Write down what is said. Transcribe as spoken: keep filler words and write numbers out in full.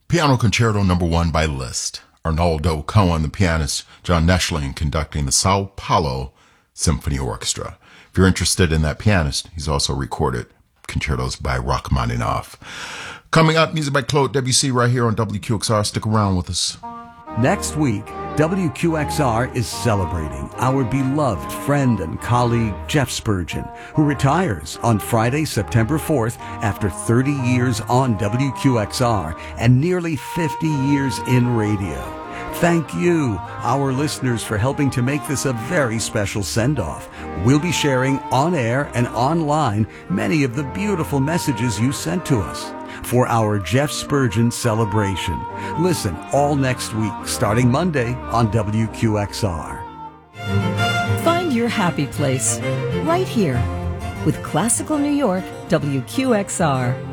Piano Concerto Number One by Liszt. Arnaldo Cohen, the pianist, John Neschling conducting the Sao Paulo Symphony Orchestra. If you're interested in that pianist, he's also recorded concertos by Rachmaninoff. Coming up, music by Claude Debussy right here on W Q X R. Stick around with us. Next week, W Q X R is celebrating our beloved friend and colleague Jeff Spurgeon, who retires on Friday, September fourth after thirty years on W Q X R and nearly fifty years in radio. Thank you, our listeners, for helping to make this a very special send-off. We'll be sharing on air and online many of the beautiful messages you sent to us for our Jeff Spurgeon celebration. Listen all next week, starting Monday on W Q X R. Find your happy place right here with Classical New York W Q X R.